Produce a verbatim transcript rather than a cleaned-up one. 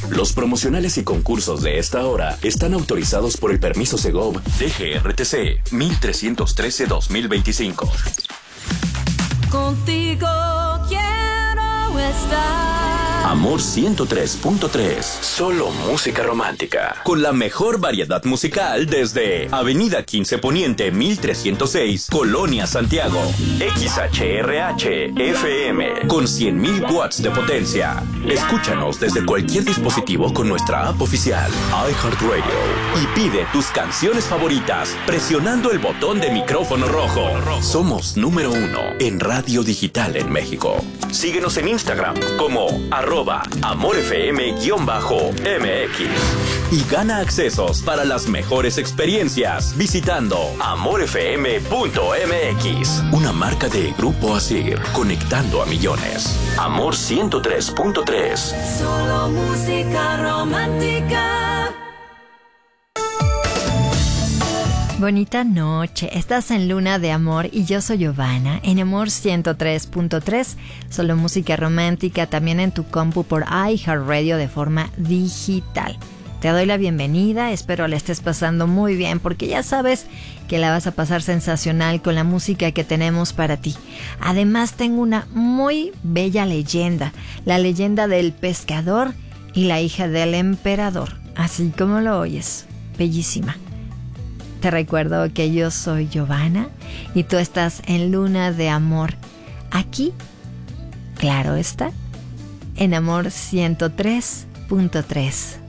Los promocionales y concursos de esta hora están autorizados por el permiso Segov D G R T C mil trescientos trece dos mil veinticinco. Contigo quiero estar. Amor ciento tres punto tres. Solo música romántica. Con la mejor variedad musical desde Avenida quince Poniente mil trescientos seis, Colonia Santiago. X H R H F M con cien mil watts de potencia. Escúchanos desde cualquier dispositivo con nuestra app oficial iHeartRadio y pide tus canciones favoritas presionando el botón de micrófono rojo. Somos número uno en radio digital en México. Síguenos en Instagram como arroba amorfm-mx y gana accesos para las mejores experiencias visitando amorfm punto m x. Una marca de Grupo Asir, conectando a millones. Amor ciento tres punto tres. Solo música romántica. Bonita noche, estás en Luna de Amor y yo soy Giovanna en Amor ciento tres punto tres, solo música romántica, también en tu compu por iHeartRadio de forma digital. Te doy la bienvenida, espero la estés pasando muy bien porque ya sabes que la vas a pasar sensacional con la música que tenemos para ti. Además tengo una muy bella leyenda, la leyenda del pescador y la hija del emperador, así como lo oyes, bellísima. Te recuerdo que yo soy Giovanna y tú estás en Luna de Amor. Aquí, claro está, en Amor ciento tres punto tres.